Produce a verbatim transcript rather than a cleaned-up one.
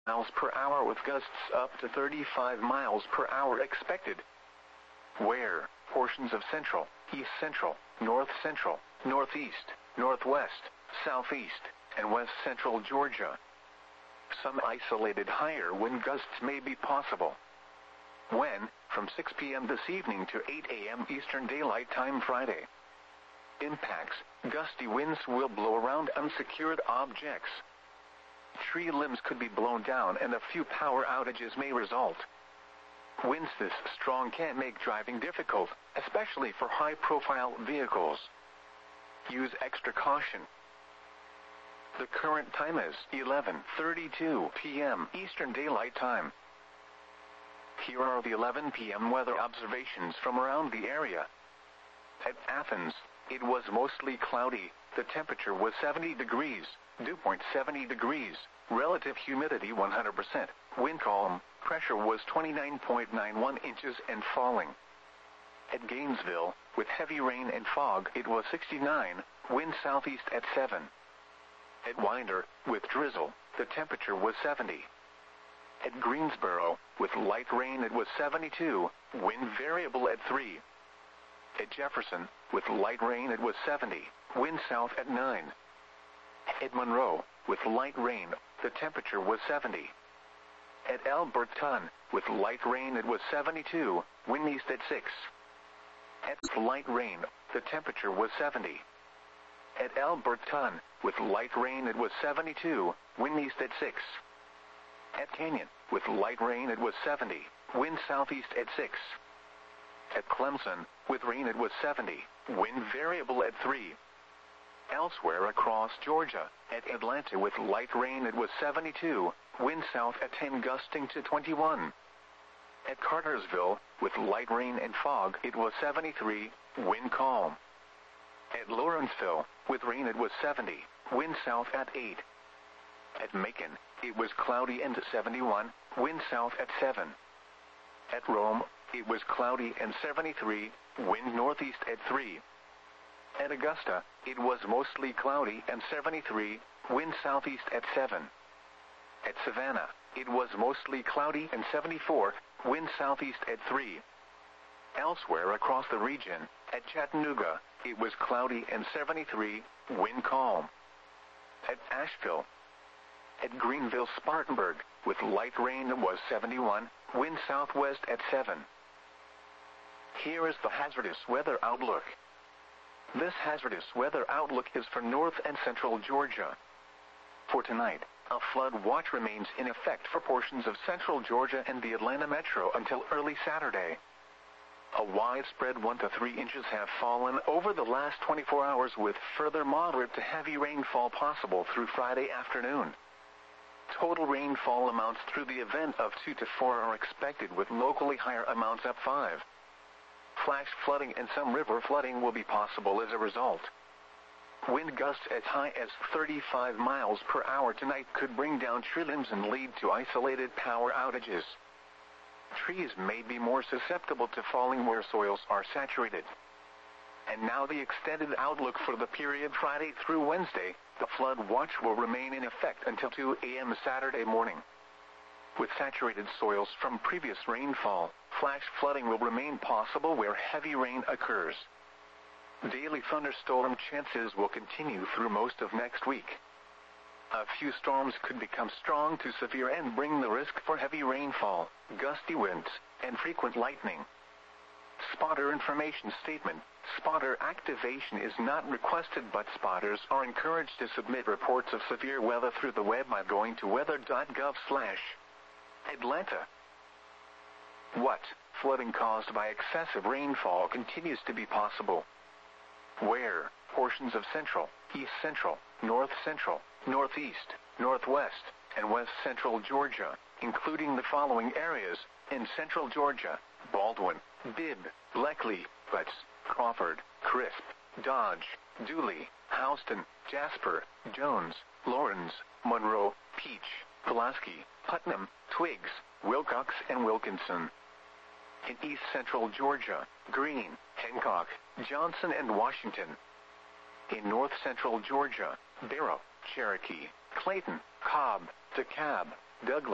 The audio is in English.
miles per hour with gusts up to thirty-five miles per hour expected. Where? Portions of central, east central, north central, northeast, northwest, southeast, and west central Georgia. Some isolated higher wind gusts may be possible. When? From six p m this evening to eight a m Eastern Daylight Time Friday. Impacts: gusty winds will blow around unsecured objects. Tree limbs could be blown down and a few power outages may result. Winds this strong can make driving difficult, especially for high-profile vehicles. Use extra caution. The current time is eleven thirty-two p m Eastern Daylight Time. Here are the eleven p m weather observations from around the area. At Athens, it was mostly cloudy. The temperature was seventy degrees, dew point seventy degrees, relative humidity one hundred percent, wind calm, pressure was twenty-nine point nine one inches and falling. At Gainesville, with heavy rain and fog, it was sixty-nine, wind southeast at seven. At Winder, with drizzle, the temperature was seventy. At Greensboro, with light rain it was seventy-two, wind variable at three. At Jefferson, with light rain it was seventy, wind south at nine. At Monroe, with light rain, the temperature was seventy. At Alberton, with light rain it was seventy-two, wind east at six. At light rain, the temperature was seventy. At Alberton, with light rain it was seventy-two, wind east at six. At Canyon, with light rain it was seventy, wind southeast at six. At Clemson, with rain it was seventy, wind variable at three. Elsewhere across Georgia, at Atlanta with light rain it was seventy-two, wind south at ten gusting to twenty-one. At Cartersville, with light rain and fog it was seventy-three, wind calm. At Lawrenceville, with rain it was seventy, wind south at eight. At Macon, it was cloudy and seventy-one, wind south at seven. At Rome, it was cloudy and seventy-three, wind northeast at three. At Augusta, it was mostly cloudy and seventy-three, wind southeast at seven. At Savannah, it was mostly cloudy and seventy-four, wind southeast at three. Elsewhere across the region, at Chattanooga, it was cloudy and seventy-three, wind calm. At Asheville, at Greenville-Spartanburg, with light rain it was seventy-one, wind southwest at seven. Here is the hazardous weather outlook. This hazardous weather outlook is for north and central Georgia. For tonight, a flood watch remains in effect for portions of central Georgia and the Atlanta metro until early Saturday. A widespread one to three inches have fallen over the last twenty-four hours with further moderate to heavy rainfall possible through Friday afternoon. Total rainfall amounts through the event of two to four are expected with locally higher amounts up five. Flash flooding and some river flooding will be possible as a result. Wind gusts as high as thirty-five miles per hour tonight could bring down tree limbs and lead to isolated power outages. Trees may be more susceptible to falling where soils are saturated. And now the extended outlook for the period Friday through Wednesday. The flood watch will remain in effect until two a m Saturday morning. With saturated soils from previous rainfall, flash flooding will remain possible where heavy rain occurs. Daily thunderstorm chances will continue through most of next week. A few storms could become strong to severe and bring the risk for heavy rainfall, gusty winds, and frequent lightning. Spotter information statement. Spotter activation is not requested, but spotters are encouraged to submit reports of severe weather through the web by going to weather dot gov slash Atlanta. What? Flooding caused by excessive rainfall continues to be possible. Where? Portions of central, east central, north central, northeast, northwest, and west central Georgia, including the following areas: in central Georgia, Baldwin, Bibb, Bleckley, Butts, Crawford, Crisp, Dodge, Dooley, Houston, Jasper, Jones, Lawrence, Monroe, Peach, Pulaski, Putnam, Twiggs, Wilcox, and Wilkinson. In east central Georgia, Greene, Hancock, Johnson, and Washington. In north central Georgia, Barrow, Cherokee, Clayton, Cobb, DeKalb, Douglas,